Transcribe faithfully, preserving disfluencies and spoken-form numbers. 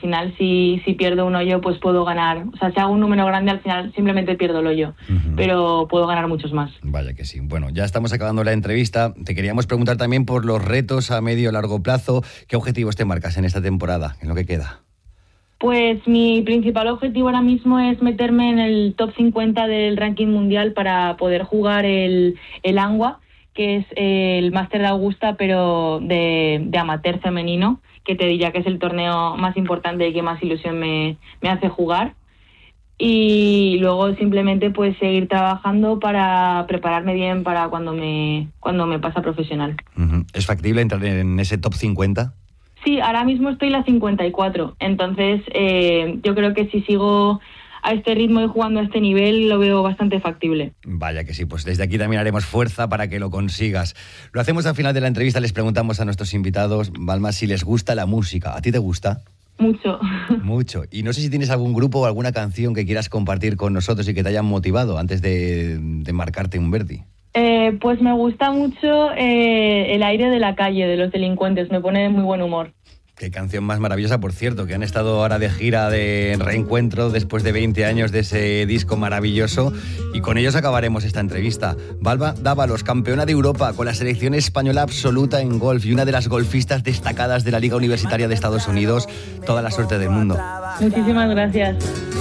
final si, si pierdo un hoyo pues puedo ganar. O sea, si hago un número grande al final simplemente pierdo el hoyo, uh-huh. pero puedo ganar muchos más. Vaya que sí. Bueno, ya estamos acabando la entrevista. Te queríamos preguntar también por los retos a medio y largo plazo. ¿Qué objetivos te marcas en esta temporada, en lo que queda? Pues mi principal objetivo ahora mismo es meterme en el top cincuenta del ranking mundial para poder jugar el, el ANWA, que es el Máster de Augusta, pero de, de amateur femenino, que te diría que es el torneo más importante y que más ilusión me, me hace jugar. Y luego simplemente pues seguir trabajando para prepararme bien para cuando me, cuando me pase a profesional. Uh-huh. ¿Es factible entrar en ese top cincuenta? Sí, ahora mismo estoy en la cincuenta y cuatro, entonces eh, yo creo que si sigo a este ritmo y jugando a este nivel lo veo bastante factible. Vaya que sí, pues desde aquí también haremos fuerza para que lo consigas. Lo hacemos al final de la entrevista, les preguntamos a nuestros invitados, Balma, si les gusta la música. ¿A ti te gusta? Mucho. Mucho. Y no sé si tienes algún grupo o alguna canción que quieras compartir con nosotros y que te hayan motivado antes de, de marcarte un Verdi. Eh, pues me gusta mucho eh, El aire de la calle, de Los Delincuentes, me pone de muy buen humor. Qué canción más maravillosa, por cierto, que han estado ahora de gira de reencuentro después de veinte años de ese disco maravilloso, y con ellos acabaremos esta entrevista. Balma Dávalos, campeona de Europa con la selección española absoluta en golf y una de las golfistas destacadas de la Liga Universitaria de Estados Unidos. Toda la suerte del mundo. Muchísimas gracias.